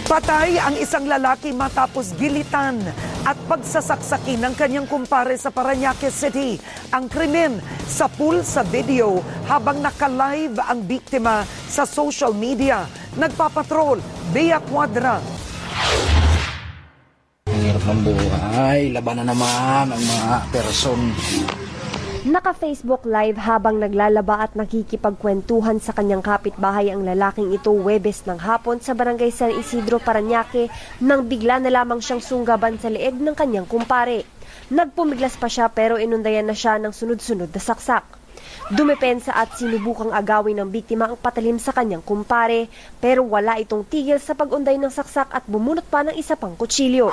Patay ang isang lalaki matapos gilitan at pagsasaksakin ng kanyang kumpare sa Parañaque City. Ang krimen sa pool sa video habang naka-live ang biktima sa social media. Nagpapatrol, Bea Cuadra. Ang hirap ng buhay, laban na naman ang mga person. Naka-Facebook Live habang naglalaba at nakikipagkwentuhan sa kanyang kapitbahay ang lalaking ito Huwebes ng hapon sa barangay San Isidro, Parañaque nang bigla na lamang siyang sunggaban sa leeg ng kanyang kumpare. Nagpumiglas pa siya pero inundayan na siya ng sunod-sunod na saksak. Dumepensa at sinubukang agawin ng biktima ang patalim sa kanyang kumpare pero wala itong tigil sa pag-unday ng saksak at bumunot pa ng isa pang kutsilyo.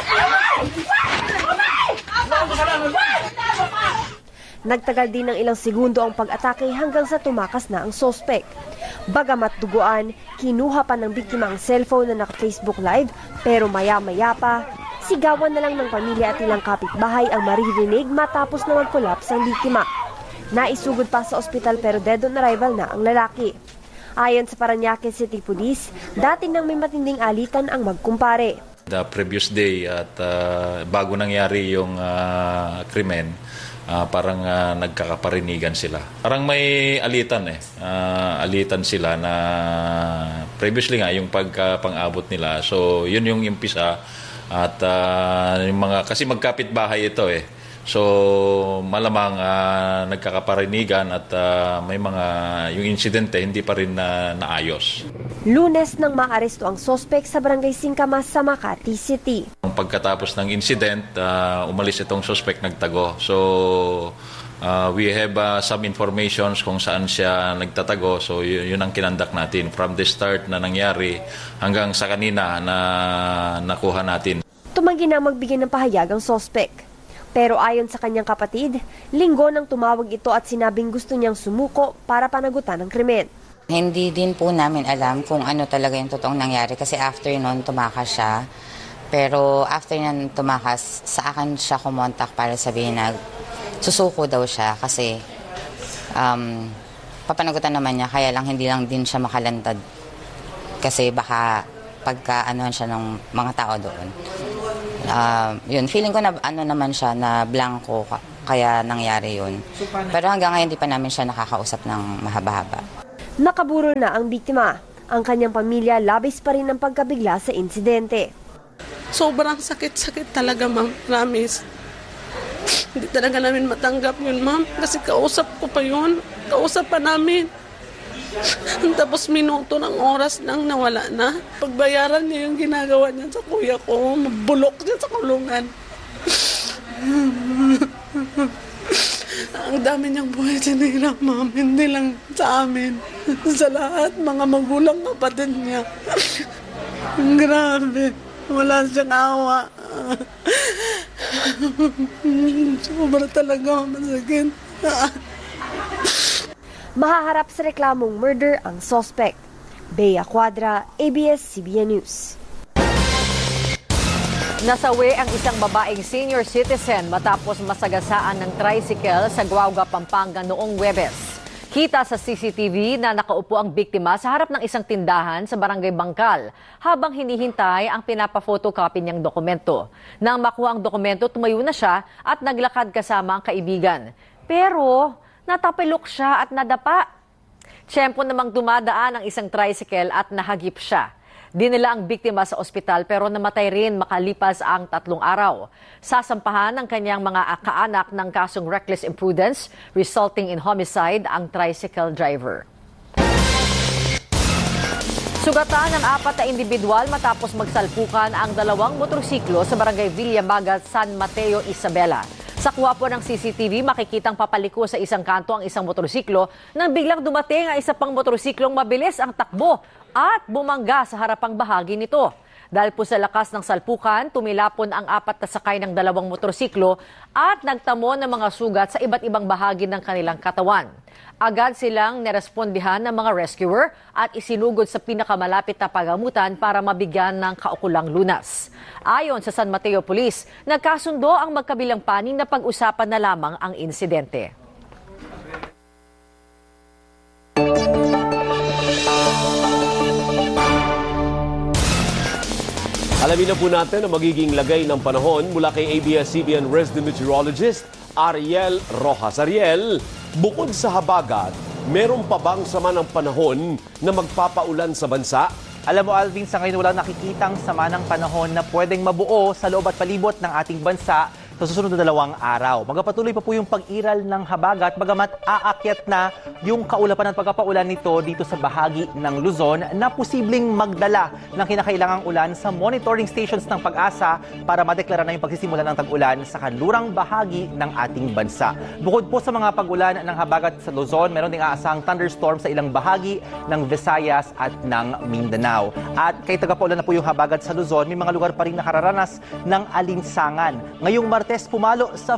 Nagtagal din ng ilang segundo ang pag-atake hanggang sa tumakas na ang sospek. Bagamat duguan, kinuha pa ng biktima ang cellphone na naka-Facebook Live pero maya-maya pa, sigawan na lang ng pamilya at ilang kapitbahay ang maririnig matapos na mag-collapse ang biktima. Naisugod pa sa ospital pero dead on arrival na ang lalaki. Ayon sa Parañaque City Police, dati nang may matinding alitan ang magkumpare. The previous day at bago nangyari yung krimen, parang nagkakaparinigan sila. Parang may alitan alitan sila na previously nga yung pang-abot nila. So yun yung impisa at yung mga kasi magkapit-bahay ito So malamang nagkakaparinigan at may mga yung insidente hindi pa rin naayos. Lunes nang maaresto ang sospek sa barangay Singkamas sa Makati City. Pagkatapos ng incident, umalis itong suspect nagtago. So, we have some informations kung saan siya nagtatago. So, yun ang kinandak natin from the start na nangyari hanggang sa kanina na nakuha natin. Tumanggi na magbigay ng pahayag ang sospek. Pero ayon sa kanyang kapatid, linggo nang tumawag ito at sinabing gusto niyang sumuko para panagutan ang krimen. Hindi din po namin alam kung ano talaga yung totoong nangyari kasi after noon tumakas siya. Pero after nang tumakas, sa akin siya kumontak para sabihin na susuko daw siya kasi papanagutan naman niya kaya lang hindi lang din siya makalantad kasi baka pagka-anuhan siya ng mga tao doon. Yun, feeling ko na ano naman siya na blanco kaya nangyari yun. Pero hanggang ngayon di pa namin siya nakakausap ng mahaba-haba. Nakaburol na ang biktima. Ang kanyang pamilya labis pa rin ang pagkabigla sa insidente. Sobrang sakit-sakit talaga, ma'am. Promise. Hindi talaga namin matanggap yun, ma'am. Kasi kausap ko pa yun. Kausap pa namin. Tapos minuto ng oras lang nawala na. Pagbayaran niya yung ginagawa niya sa kuya ko, mabulok niya sa kulungan. Ang dami niyang buhay sinira, ma'am. Hindi lang sa amin. Sa lahat, mga magulang kapatid niya. Grabe. Wala siyang awa. Sobra talaga masakit. Mahaharap sa reklamong murder ang suspect. Bea Cuadra, ABS-CBN News. Nasawi ang isang babaeng senior citizen matapos masagasaan ng tricycle sa Guauga, Pampanga noong Huwebes. Kita sa CCTV na nakaupo ang biktima sa harap ng isang tindahan sa Barangay Bangkal habang hinihintay ang pinapa-photocopy niyang dokumento. Nang makuha ang dokumento, tumayo na siya at naglakad kasama ang kaibigan. Pero natapilok siya at nadapa. Tiyempo namang dumadaan ang isang tricycle at nahagip siya. Dinala ang biktima sa ospital pero namatay rin makalipas ang 3 araw. Sasampahan ng kanyang mga kaanak ng kasong reckless imprudence resulting in homicide ang tricycle driver. Sugatan ng 4 na individual matapos magsalpukan ang 2 motorsiklo sa barangay Villamagat, San Mateo, Isabela. Sa kuha po ng CCTV, makikitang papaliko sa isang kanto ang isang motorsiklo nang biglang dumating ang isa pang motorsiklong mabilis ang takbo at bumangga sa harapang bahagi nito. Dahil po sa lakas ng salpukan, tumilapon ang 4 na sakay ng 2 motorsiklo at nagtamo ng mga sugat sa iba't ibang bahagi ng kanilang katawan. Agad silang nerespondihan ng mga rescuer at isinugod sa pinakamalapit na pagamutan para mabigyan ng kaukulang lunas. Ayon sa San Mateo Police, nagkasundo ang magkabilang panig na pag-usapan na lamang ang insidente. Alamin na po natin ang magiging lagay ng panahon mula kay ABS-CBN resident meteorologist Ariel Rojas. Ariel, bukod sa habagat, meron pa bang sama ng panahon na magpapaulan sa bansa? Alam mo, Alvin, sa ngayon walang nakikitang sama ng panahon na pwedeng mabuo sa loob at palibot ng ating bansa sa susunod na 2 araw. Magpapatuloy pa po yung pag-iral ng habagat, bagamat aakyat na yung kaulapan at pagkapaulan nito dito sa bahagi ng Luzon na posibleng magdala ng kinakailangang ulan sa monitoring stations ng Pag-asa para madeklara na yung pagsisimula ng tag-ulan sa kanlurang bahagi ng ating bansa. Bukod po sa mga pag-ulan ng habagat sa Luzon, meron ding aasahang thunderstorm sa ilang bahagi ng Visayas at ng Mindanao. At kay tagapaulan na po yung habagat sa Luzon, may mga lugar pa rin nakararanas ng alinsangan. Ngayong Martes, pumalo sa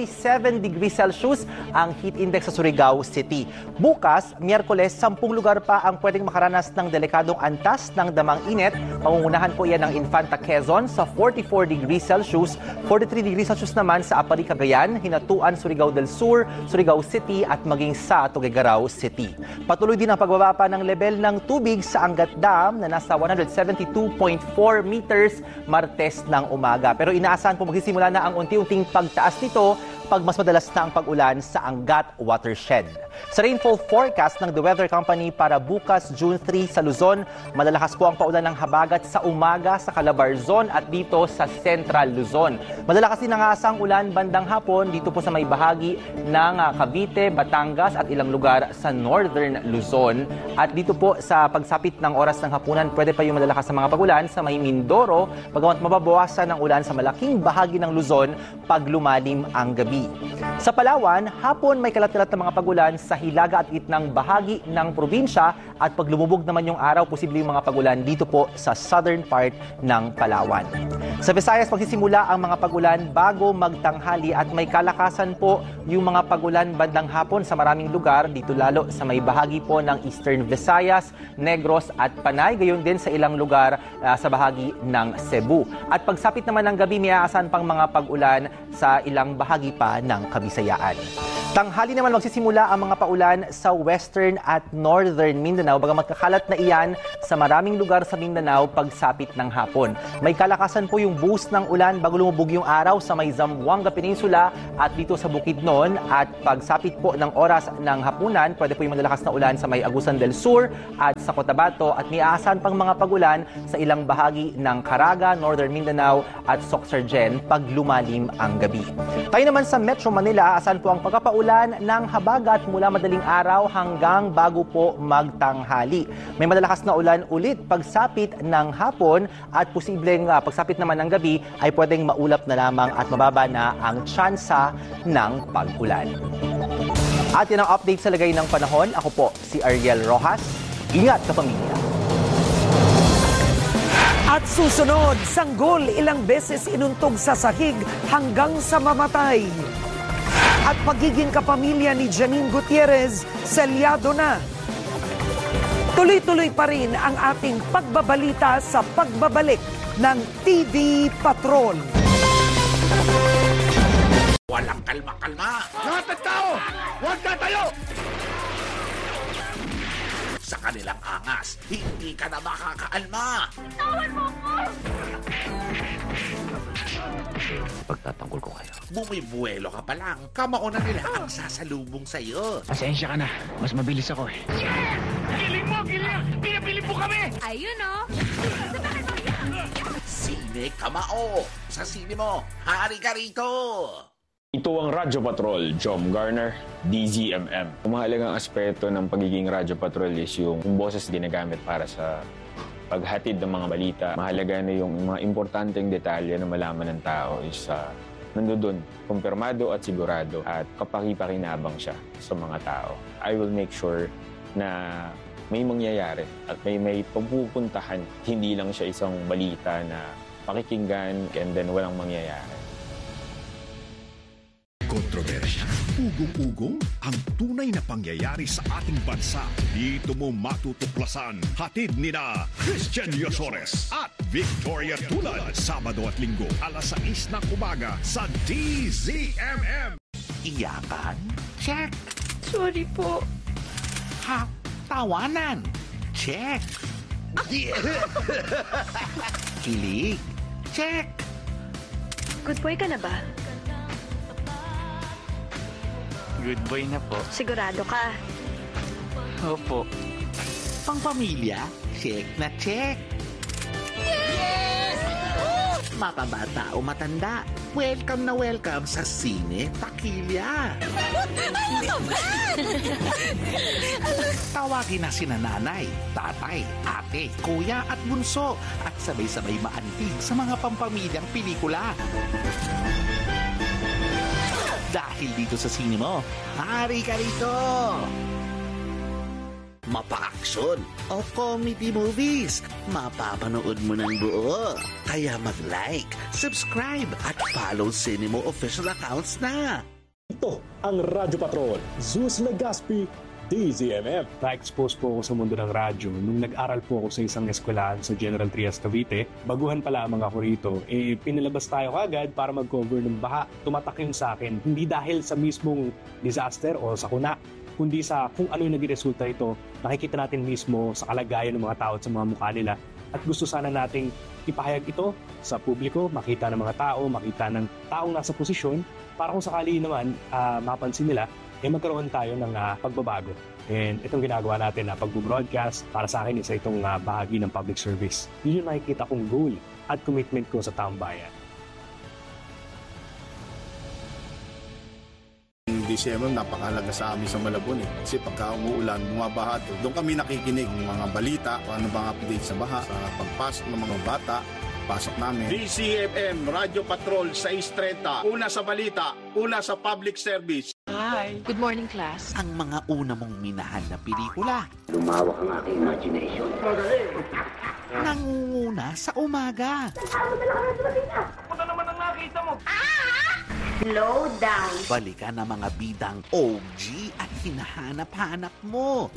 47 degrees Celsius ang heat index sa Surigao City. Bukas, Miyerkules, 10 lugar pa ang pwedeng makaranas ng delikadong antas ng damang init. Pangungunahan po yan ng Infanta Quezon sa 44 degrees Celsius, 43 degrees Celsius naman sa Apari, Cagayan, Hinatuan, Surigao del Sur, Surigao City at maging sa Tuguegarao City. Patuloy din ang pagbaba pa ng level ng tubig sa Angat Dam na nasa 172.4 meters Martes ng umaga. Pero inaasahan po magsisimula na ang unti-unting pagtaas nito pag mas madalas na ang pag-ulan sa Angat Watershed. Sa rainfall forecast ng The Weather Company para bukas June 3 sa Luzon, malalakas po ang paulan ng habagat sa umaga sa Calabarzon at dito sa Central Luzon. Malalakas din ang aasang ulan bandang hapon dito po sa may bahagi ng Cavite, Batangas at ilang lugar sa Northern Luzon. At dito po sa pagsapit ng oras ng hapunan, pwede pa yung malalakas na mga pag-ulan sa may Mindoro, bagamat mababawasan ng ulan sa malaking bahagi ng Luzon pag lumalim ang gabi. Sa Palawan, hapon may kalat-kalat na mga pag-ulan sa hilaga at gitnang bahagi ng probinsya at pag lumubog naman yung araw, posible yung mga pag-ulan dito po sa southern part ng Palawan. Sa Visayas, magsisimula ang mga pag-ulan bago magtanghali at may kalakasan po yung mga pag-ulan bandang hapon sa maraming lugar, dito lalo sa may bahagi po ng Eastern Visayas, Negros at Panay, gayon din sa ilang lugar sa bahagi ng Cebu. At pagsapit naman ng gabi, may aasahan pang mga pag-ulan sa ilang bahagi pa ng Kabisayaan. Tanghali naman magsisimula ang mga paulan sa Western at Northern Mindanao, bagamat kakalat na iyan sa maraming lugar sa Mindanao pagsapit ng hapon. May kalakasan po yung boost ng ulan bago lumubog yung araw sa may Zamboanga Peninsula at dito sa Bukidnon, at pagsapit po ng oras ng hapunan, pwede po yung malalakas na ulan sa may Agusan del Sur at sa Cotabato, at may aasahan pang mga pagulan sa ilang bahagi ng Caraga, Northern Mindanao at Soxargen pag lumalim ang gabi. Tayo naman sa Metro Manila, aasahan po ang pagkapaulan ng habagat mula madaling araw hanggang bago po magtanghali. May malalakas na ulan ulit pagsapit ng hapon at posibleng pagsapit naman ng gabi ay pwedeng maulap na lamang at mababa na ang tsansa ng pag-ulan. At yan ang update sa lagay ng panahon. Ako po si Ariel Rojas. Ingat ka, pamilya. At susunod, sanggol ilang beses inuntog sa sahig hanggang sa mamatay. At pagiging kapamilya ni Janine Gutierrez, selyado na. Tuloy-tuloy pa rin ang ating pagbabalita sa pagbabalik ng TV Patrol. Walang kalma-kalma. Lahat ng tao, huwag tatayo! Sa kanilang angas, hindi ka na makakaalma. Tawan mo ko! Pagtatanggol ko kayo. Bumibuelo ka pa lang, kamao na nila ang sasalubong sa'yo. Pasensya ka na. Mas mabilis ako eh. Yes! Giling mo, giling! Pinapili mo kami! Ayun o! Sine Kamao! Sa sine mo, hari ka rito! Ito ang Radyo Patrol, Jom Garner, DZMM. Ang mahalagang aspeto ng pagiging Radyo Patrol is yung boses ginagamit para sa paghatid ng mga balita. Mahalaga na yung mga importanteng detalye na malaman ng tao is nandoon, kumpirmado at sigurado at kapaki-pakinabang siya sa mga tao. I will make sure na may mangyayari at may pagpupuntahan. Hindi lang siya isang balita na pakikinggan and then walang mangyayari. Kontrobersya, ugong-ugong, ang tunay na pangyayari sa ating bansa. Dito mo matutuklasan. Hatid nina Christian Yosores at Victoria Tulad. Sabado at Linggo, alas 6 ng umaga sa DZMM. Iyakan? Check. Sorry po. Ha? Tawanan? Check. Kilig? check. Good boy ka na ba? Good boy na po. Sigurado ka? Opo. Pangpamilya, check na check. Yes! Mapabata o matanda, welcome na welcome sa Sine Takilya. Tawagin na sina nanay, tatay, ate, kuya at bunso at sabay-sabay maantig sa mga pampamilyang pelikula. Dahil dito sa sine mo, hari ka rito! Mapa-action o comedy movies, mapapanood mo ng buo. Kaya mag-like, subscribe at follow Cinemo official accounts na. Ito ang Radyo Patrol, Zeus Legaspi, DZMM. Na-expose po ako sa mundo ng radyo nung nag-aral po ako sa isang eskwelahan sa General Trias, Cavite. Baguhan pa lamang ako rito, pinalabas tayo kagad para mag-cover ng baha. Tumatak yun sa akin, hindi dahil sa mismong disaster o sakuna, kundi sa kung ano yung naging resulta ito. Nakikita natin mismo sa kalagayan ng mga tao at sa mga mukha nila. At gusto sana nating ipahayag ito sa publiko, makita ng mga tao, makita ng taong nasa posisyon, para kung sakali naman mapansin nila, magkaroon tayo ng pagbabago. And itong ginagawa natin na pag-broadcast, para sa akin isa itong bahagi ng public service. Yun yung nakikita kong goal at commitment ko sa taong bayan. DCMM napakahalaga sa amin sa Malabon kasi pagka umuulan, bumabaha ito. Doon kami nakikinig ng mga balita, ano bang update sa baha, sa pagpasok ng mga bata, pasok namin. DCMM, Radyo Patrol 630, una sa balita, una sa public service. Hi. Good morning, class. Ang mga una mong minahan na pelikula. Lumawak ang aking imagination. Nangunguna sa umaga. Ano naman ang nakita mo? Slow down. Balikan ang mga bidang OG at hinahanap-hanap mo.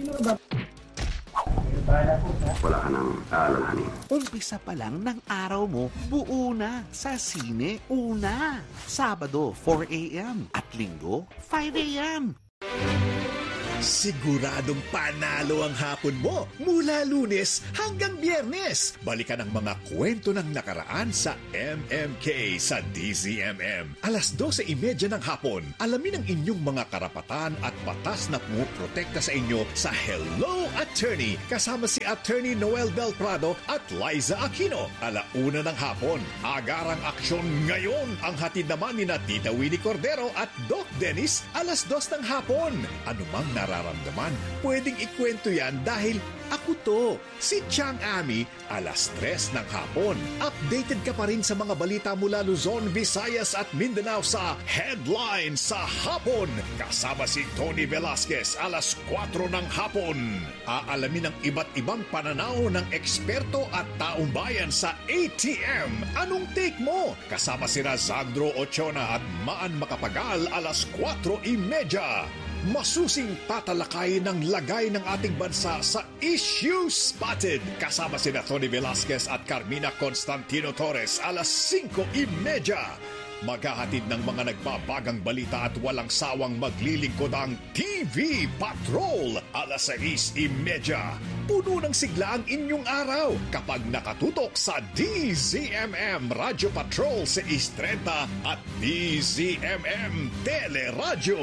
Wala ka nang aalalahanin. Umpisa pa lang ng araw mo, buo na sa Sine Una. Sabado, 4 a.m. at Linggo, 5 a.m. Siguradong panalo ang hapon mo mula Lunes hanggang Biyernes. Balikan ang mga kwento ng nakaraan sa MMK sa DZMM. 12:30 ng hapon. Alamin ang inyong mga karapatan at batas na pumuprotekta sa inyo sa Hello Attorney kasama si Attorney Noel Del Prado at Liza Aquino. 1:00 ng hapon. Agarang aksyon ngayon. Ang hatid naman ni Tita Winnie Cordero at Doc Dennis 2:00 ng hapon. Anumang nararamdaman, pwedeng ikwento yan dahil ako to, si Chang Ami, 3:00 ng hapon. Updated ka pa rin sa mga balita mula Luzon, Visayas at Mindanao sa Headline sa Hapon. Kasama si Tony Velasquez, 4:00 ng hapon. Aalamin ang iba't ibang pananaw ng eksperto at taong bayan sa ATM. Anong take mo? Kasama si Zandro Ochona at Maan Makapagal, 4:30. Masusing tatalakay ng lagay ng ating bansa sa Issue Spotted. Kasama sina Tony Velasquez at Carmina Constantino Torres, 5:30. Maghahatid ng mga nagbabagang balita at walang sawang maglilingkod ang TV Patrol, 6:30. Puno ng sigla ang inyong araw kapag nakatutok sa DZMM Radio Patrol 6:30 at DZMM Teleradyo.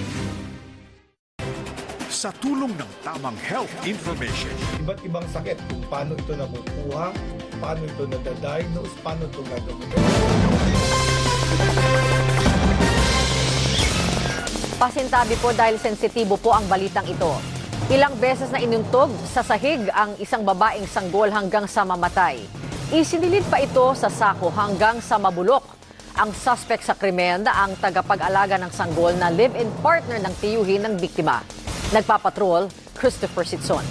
Sa tulong ng tamang health information. Iba't ibang sakit kung paano ito nakukuha, paano ito nadadiagnose, paano ito gagawin. Pasintabi po dahil sensitibo po ang balitang ito. Ilang beses na inuntog sa sahig ang isang babaeng sanggol hanggang sa mamatay. Isinilid pa ito sa sako hanggang sa mabulok. Ang suspect sa krimen na ang tagapag-alaga ng sanggol na live-in partner ng tiyuhin ng biktima. Nagpapatrol, Christopher Sitson.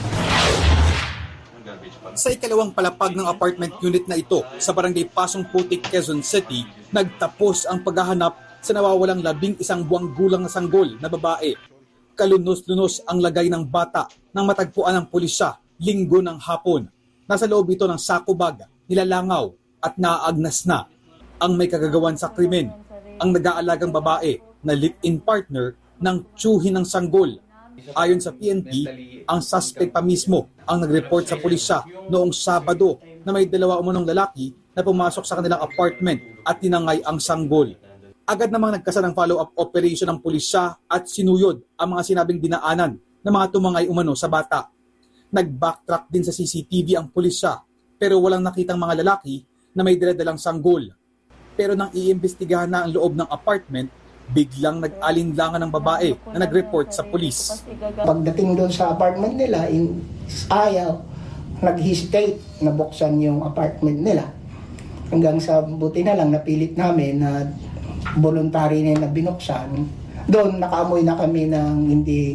Sa ikalawang palapag ng apartment unit na ito sa barangay Pasong Putik, Quezon City, nagtapos ang paghahanap sa nawawalang 11 buwang gulang na sanggol na babae. Kalunos-lunos ang lagay ng bata nang matagpuan ng pulisya linggo ng hapon. Nasa loob ito ng sako bag, nilalangaw at naaagnas na. Ang may kagagawan sa krimen, ang nag-aalagang babae na live-in partner ng tiyuhin ng sanggol. Ayon sa PNP, ang suspect pa mismo ang nag-report sa pulisya noong Sabado na may 2 umunong lalaki na pumasok sa kanilang apartment at tinangay ang sanggol. Agad namang nagkasa ng follow-up operation ng pulisya at sinuyod ang mga sinabing dinaanan ng mga tumangay umano sa bata. Nag-backtrack din sa CCTV ang pulisya pero walang nakitang mga lalaki na may dala-dalang sanggol. Pero nang iimbestigahan na ang loob ng apartment, biglang nag-alinlangan ng babae na nag-report sa pulis. Pagdating doon sa apartment nila, ayaw, nag-hesitate na buksan yung apartment nila. Hanggang sa buti na lang napilit namin na voluntary na binuksan. Doon nakaamoy na kami ng hindi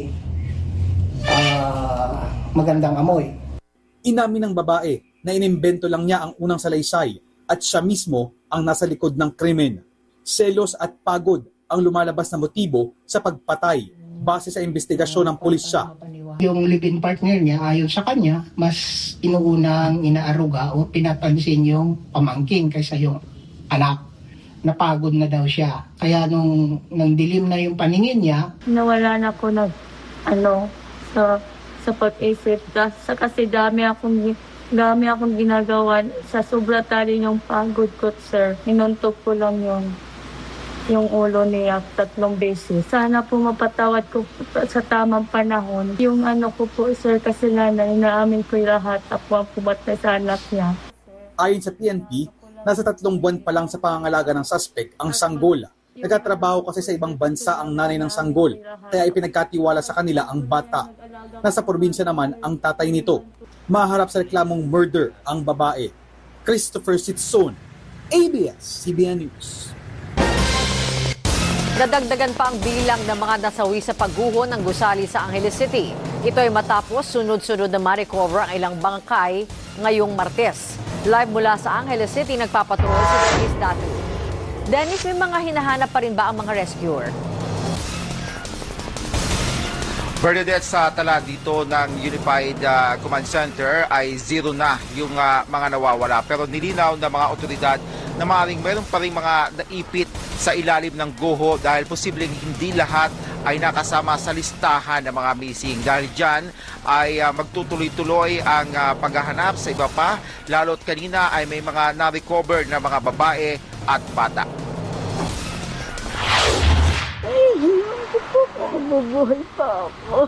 magandang amoy. Inamin ng babae na inimbento lang niya ang unang salaysay at siya mismo ang nasa likod ng krimen. Selos at pagod ang lumalabas na motibo sa pagpatay base sa investigasyon ng pulisya. Yung live-in partner niya, ayon sa kanya, mas inuunang inaaruga o pinapansin yung pamangkin kaysa yung anak. Napagod na daw siya. Kaya nung dilim na yung paningin niya, nawala na ko sa pag-isip. Kasi dami akong ginagawa. Sa sobra tali yung pagod ko, sir. Inuntok ko lang yung ulo niya 3 beses. Sana po mapatawad ko sa tamang panahon. Yung ko po, sir, kasalanan, inaamin ko lahat. Ako ang pumatay sa anak niya. Ayon sa PNP, nasa 3 buwan pa lang sa pangangalaga ng suspect ang sanggol. Nagtatrabaho kasi sa ibang bansa ang nanay ng sanggol, kaya ipinagkatiwala sa kanila ang bata. Nasa probinsya naman ang tatay nito. Maharap sa reklamong murder ang babae. Christopher Sitson, ABS-CBN News. Nadagdagan pa ang bilang ng mga nasawi sa pagguho ng gusali sa Angeles City. Ito ay matapos sunod-sunod na ma-recover ang ilang bangkay ngayong Martes. Live mula sa Angeles City, nagpapatrol si Dennis Datu. Dennis, may mga hinahanap pa rin ba ang mga rescuer? Bernadette, sa tala dito ng Unified Command Center ay 0 na yung mga nawawala. Pero nilinaw ng mga otoridad na maaaring meron pa rin mga naipit sa ilalim ng guho dahil posibleng hindi lahat ay nakasama sa listahan ng mga missing. Dahil dyan ay magtutuloy-tuloy ang paghahanap sa iba pa, lalo't kanina ay may mga na-recover na mga babae at bata. Mabubuhay pa ako.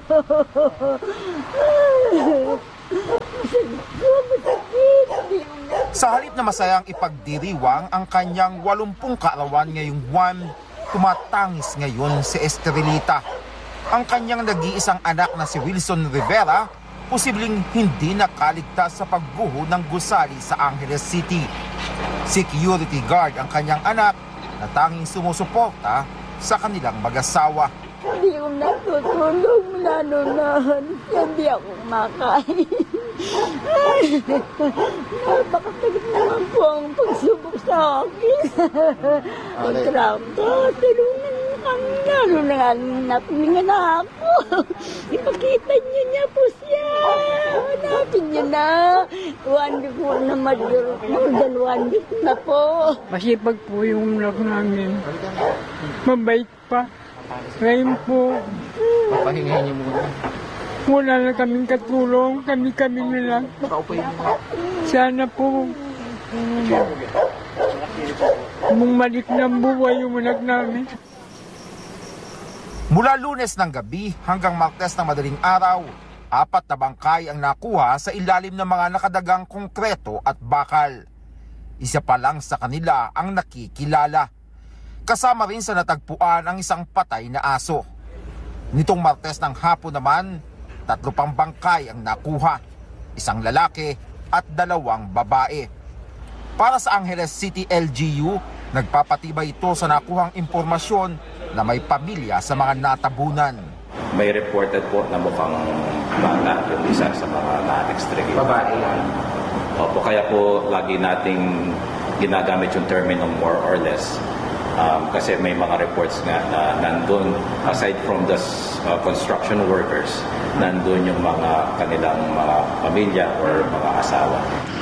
Sa halip na masayang ipagdiriwang ang kanyang 80 kaarawan ngayong buwan, tumatangis ngayon si Estrelita. Ang kanyang nag-iisang anak na si Wilson Rivera, posibleng hindi nakaligtas sa pagguho ng gusali sa Angeles City. Security guard ang kanyang anak na tanging sumusuporta sa kanilang mag-asawa. Hindi ko natutulog mula noon. Hindi ako makain. Napakasakit naman po ang pagsubok sa akin. Ang trapto, tulungan kami. Lalo na napilingan na ako. Ipakita niyo po siya. Hanapin niyo na. 1 week mo na more than 1 week na po. Masipag po yung anak namin. Mabait pa. Ngayon po, papahingahin niyo muna. Wala na kaming katulong, kami na lang. Sana po, bumalik ng buhay yung anak namin. Mula Lunes ng gabi hanggang Martes ng madaling araw, 4 na bangkay ang nakuha sa ilalim ng mga nakadagang konkreto at bakal. Isa pa lang sa kanila ang nakikilala. Kasama rin sa natagpuan ang isang patay na aso. Nitong Martes ng hapon naman, 3 pang bangkay ang nakuha, 1 lalaki at 2 babae. Para sa Angeles City LGU, nagpapatibay ito sa nakuhang impormasyon na may pamilya sa mga natabunan. May reported po na mukhang bata yung isa sa mga na-extricate. Babae. Opo, kaya po lagi nating ginagamit yung termino more or less. Kasi may mga reports nga na nandun, aside from the construction workers, nandun yung mga kanilang mga pamilya or mga asawa.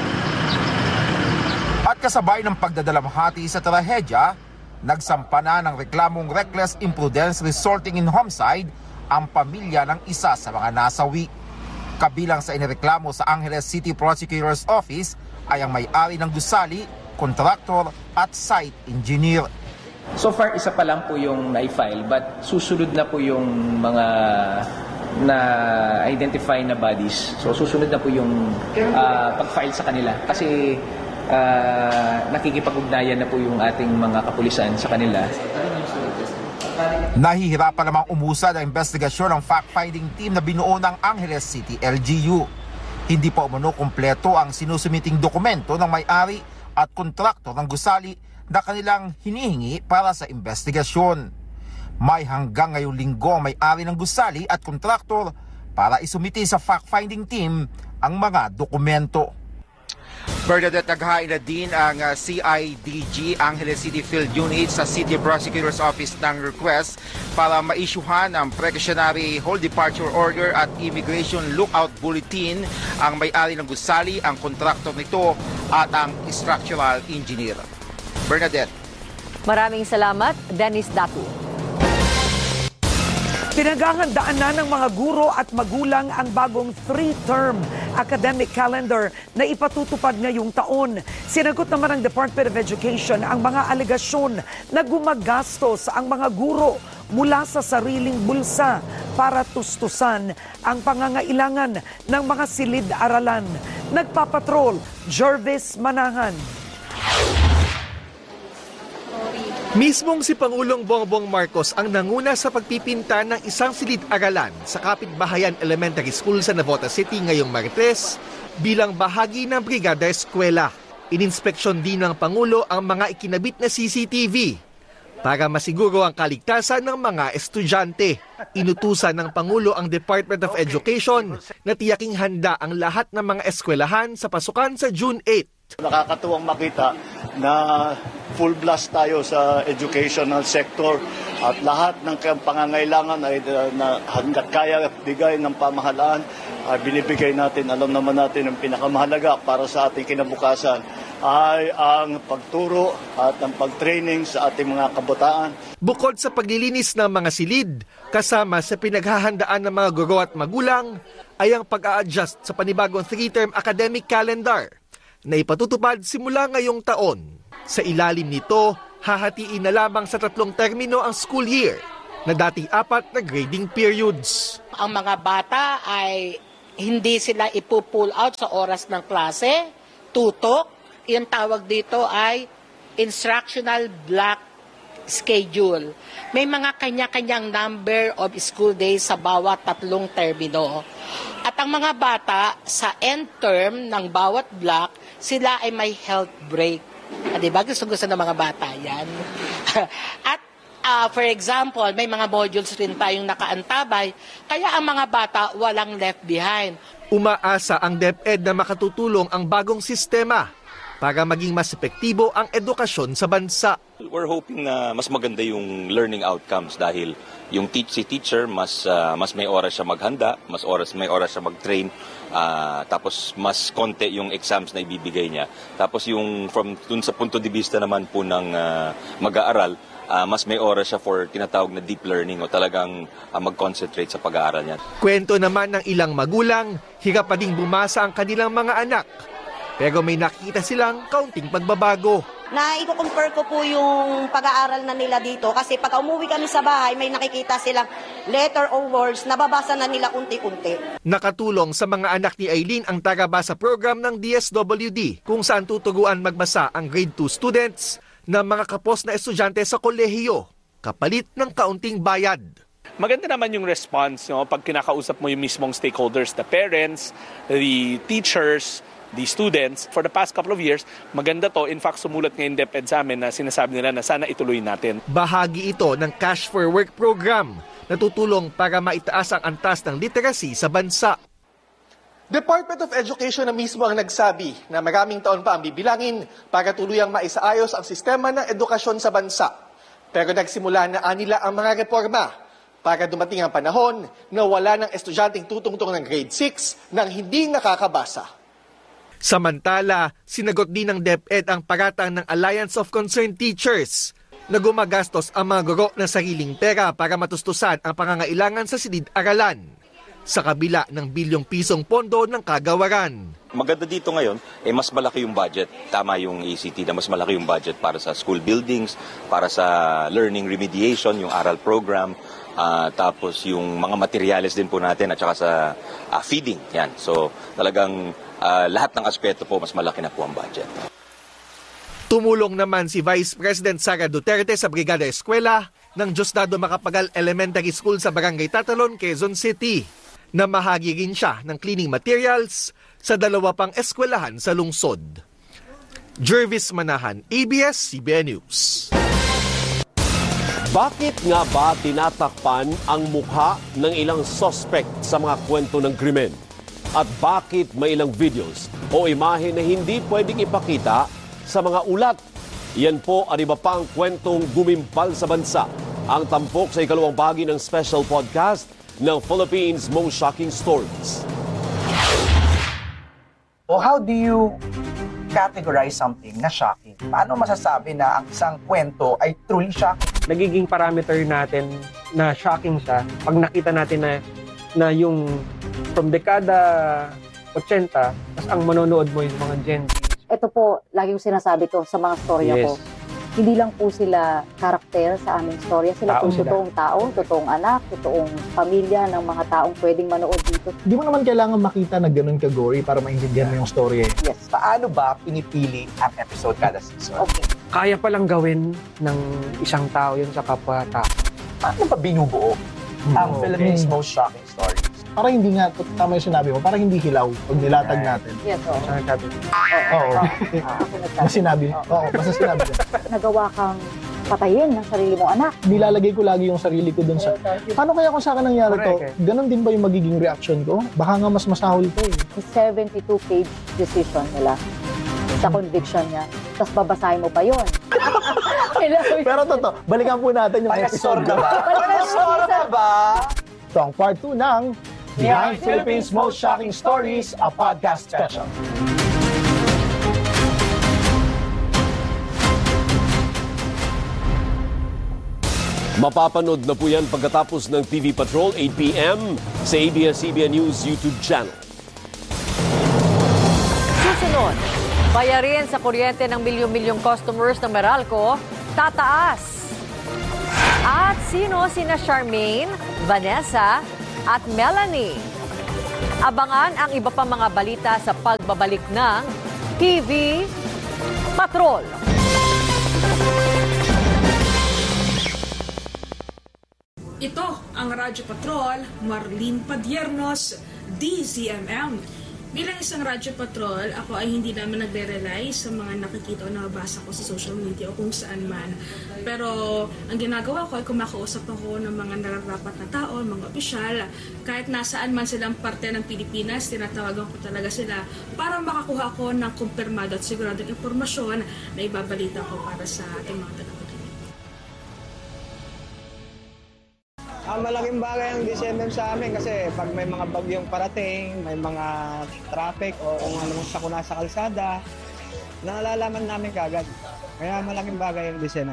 At kasabay ng pagdadalamhati sa trahedya, nagsampa na ng reklamong reckless imprudence resulting in homicide ang pamilya ng isa sa mga nasawi. Kabilang sa inireklamo sa Angeles City Prosecutor's Office ay ang may-ari ng gusali kontraktor at site engineer. So far, isa pa lang po yung na-file, but susunod na po yung mga na-identify na bodies. So susunod na po yung pag-file sa kanila. Kasi nakikipag-ugnayan na po yung ating mga kapulisan sa kanila. Nahihirapan namang umusad ang investigasyon ng fact-finding team na binuo ng Angeles City LGU. Hindi pa umano kumpleto ang sinusumiting dokumento ng may-ari at kontraktor ng gusali na kanilang hinihingi para sa investigasyon. May hanggang ngayong linggo ang may-ari ng gusali at kontraktor para isumiti sa fact-finding team ang mga dokumento. Bernadette, naghain na din ang CIDG Angeles City Field Unit sa City Prosecutor's Office ng request para ma-issuehan ang precautionary hold departure order at immigration lookout bulletin ang may-ari ng gusali, ang kontraktor nito at ang structural engineer. Bernadette. Maraming salamat, Dennis Datu. Pinaghahandaan na ng mga guro at magulang ang bagong 3-term academic calendar na ipatutupad ngayong taon. Sinagot naman ng Department of Education ang mga alegasyon na gumagastos ang mga guro mula sa sariling bulsa para tustusan ang pangangailangan ng mga silid-aralan. Nagpapatrol, Jervis Manahan. Mismong si Pangulong Bongbong Marcos ang nanguna sa pagpipinta ng isang silid-aralan sa Kapitbahayan Elementary School sa Navotas City ngayong Martes bilang bahagi ng Brigada Eskwela. Ininspeksyon din ng Pangulo ang mga ikinabit na CCTV para masiguro ang kaligtasan ng mga estudyante. Inutusan ng Pangulo ang Department of Education na tiyaking handa ang lahat ng mga eskwelahan sa pasukan sa June 8. Nakakatuwang makita na full blast tayo sa educational sector at lahat ng pangangailangan ay hanggat kaya bigay ng pamahalaan ay binibigay natin. Alam naman natin ang pinakamahalaga para sa ating kinabukasan ay ang pagturo at ang pagtraining sa ating mga kabataan. Bukod sa paglilinis ng mga silid, kasama sa pinaghahandaan ng mga guro at magulang ay ang pag-a-adjust sa panibagong 3-term academic calendar na ipatutupad simula ngayong taon. Sa ilalim nito, hahatiin na lamang sa 3 termino ang school year na dati 4 na grading periods. Ang mga bata ay hindi sila ipupull out sa oras ng klase, tutok. Yung tawag dito ay instructional block schedule. May mga kanya-kanyang number of school days sa bawat 3 termino. At ang mga bata sa end term ng bawat block, sila ay may health break. Diba? Gusto-gusto ng mga bata yan. At for example, may mga modules rin tayong nakaantabay, kaya ang mga bata walang left behind. Umaasa ang DepEd na makatutulong ang bagong sistema para maging mas epektibo ang edukasyon sa bansa. We're hoping na mas maganda yung learning outcomes dahil yung si teacher mas may oras siya maghanda, may oras siya mag-train, tapos mas konti yung exams na ibibigay niya. Tapos yung dun sa punto de vista naman po ng mag-aaral, mas may oras siya for tinatawag na deep learning o talagang mag-concentrate sa pag-aaral niya. Kwento naman ng ilang magulang, hirap pa ding bumasa ang kanilang mga anak. Pero may nakikita silang kaunting pagbabago. Na i-compare ko po yung pag-aaral na nila dito kasi pag umuwi kami sa bahay, may nakikita silang letter or words, nababasa na nila unti-unti. Nakatulong sa mga anak ni Aileen ang tagabasa program ng DSWD kung saan tutuguan magbasa ang grade 2 students ng mga kapos na estudyante sa kolehiyo, kapalit ng kaunting bayad. Maganda naman yung response, no? Pag kinakausap mo yung mismong stakeholders, the parents, the teachers, the students, for the past couple of years, maganda to. In fact, sumulat ngayon DepEd sa amin na sinasabi nila na sana ituloy natin. Bahagi ito ng Cash for Work program na tutulong para maitaas ang antas ng literacy sa bansa. Department of Education na mismo ang nagsabi na maraming taon pa ang bibilangin para tuluyang maisaayos ang sistema ng edukasyon sa bansa. Pero nagsimula na nila ang mga reforma para dumating ang panahon na wala ng estudyanteng tutungtong ng grade 6 nang hindi nakakabasa. Samantala, sinagot din ng DepEd ang paratang ng Alliance of Concerned Teachers na gumagastos ang mga guro ng sariling pera para matustusan ang pangangailangan sa silid-aralan. sa kabila ng bilyong pisong pondo ng kagawaran. Maganda dito ngayon, mas malaki yung budget. Tama yung ECT na mas malaki yung budget para sa school buildings, para sa learning remediation, yung aral program, tapos yung mga materyales din po natin at saka sa feeding. Yan. So talagang lahat ng aspeto po, mas malaki na po ang budget. Tumulong naman si Vice President Sara Duterte sa Brigada Eskwela ng Diosdado Macapagal Elementary School sa Barangay Tatalon, Quezon City. Namahagi rin siya ng cleaning materials sa 2 pang eskwelahan sa lungsod. Jervis Manahan, ABS-CBN News. Bakit nga ba tinatakpan ang mukha ng ilang suspect sa mga kwento ng krimen? At bakit may ilang videos o imahe na hindi pwedeng ipakita sa mga ulat? Yan po ang iba pang kwentong gumimpal sa bansa. Ang tampok sa ikalawang bahagi ng special podcast ng Philippines' Most Shocking Stories. How do you categorize something na shocking? Paano masasabi na ang isang kwento ay truly shocking? Nagiging parameter natin na shocking siya pag nakita natin na yung from dekada 80, tas ang manonood mo yung mga Gen Z. Ito po, lagi ko sinasabi to sa mga storya ko. Hindi lang po sila karakter sa aming storya. Sila po totoong tao, totoong anak, totoong pamilya ng mga taong pwedeng manood dito. Hindi mo naman kailangan makita na ganun ka-gory para maintindihan mo yung story. Yes. Paano ba pinipili ang episode kada season? Okay. Kaya palang gawin ng isang tao yun sa kapwa-tao. Paano ba binubuo ang Philippines' Most Shocking Stories? Para hindi nga, tama yung sinabi mo, para hindi hilaw pag nilatag natin. Yes, oo. Oo. Basta sinabi. Oo, basta sinabi. Nagawa kang patayin ng sarili mong anak. Nilalagay ko lagi yung sarili ko dun sa... Paano kaya kung sa akin nangyari to? Ganon din ba yung magiging reaction ko? Baka nga mas masahol to eh. 72-page decision nila sa conviction niya. Tapos babasahin mo pa yun. Pero totoo, balikan po natin yung episode. Palakasor na ba? Ito ang part 2 ng Behind Philippines' Most Shocking Stories, a podcast special. Mapapanood na po yan pagkatapos ng TV Patrol, 8 p.m. sa ABS-CBN News YouTube channel. Susunod, bayarin sa kuryente ng milyong-milyong customers ng Meralco, tataas. At sino sina Charmaine, Vanessa at Melanie? Abangan ang iba pang mga balita sa pagbabalik ng TV Patrol. Ito ang Radyo Patrol, Marlene Padiernos, DZMM. Bilang isang Radyo Patrol, ako ay hindi naman nagre-rely sa mga nakikita o nababasa ko sa social media o kung saan man. Pero ang ginagawa ko ay kumakausap ako ng mga nararapat na tao, mga opisyal. Kahit nasaan man silang parte ng Pilipinas, tinatawagan ko talaga sila para makakuha ko ng kumpirmado at siguradong impormasyon na ibabalita ko para sa ating mga tagapakinig. Malaking bagay ang DCMM sa amin kasi pag may mga bagyong parating, may mga traffic o kung anong sakuna sa kalsada, nalalaman namin kagad. Kaya malaking bagay ang DCMM.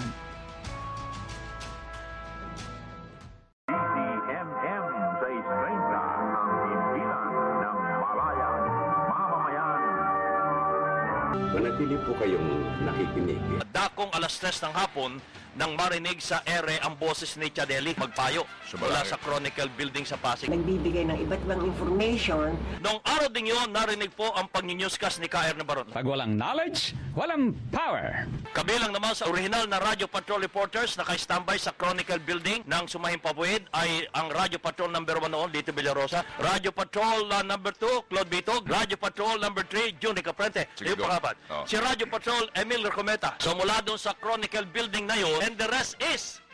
DCMM sa istrenta ang himpilan ng malayang mamamayan. Manatili po kayong nakikinig. Dakong 3:00 ng hapon nang marinig sa ere ang boses ni Chadeli magpayo mula sa Chronicle Building sa Pasig. Nagbibigay ng iba't ibang information. Noong araw din yun, narinig po ang pag-newscast ni K.R. Nabaron. Pag walang knowledge, walang power. Kabilang naman sa original na Radio Patrol reporters na naka-standby sa Chronicle Building ng Sumahing Pabuid ay ang Radio Patrol number 1 noon, Lito Villarosa. Radio Patrol number 2, Claude Bitog. Radio Patrol number 3, June Caprente. Si Radio Patrol, Emil Recometa. So mula doon sa Chronicle Building na yun, and the rest is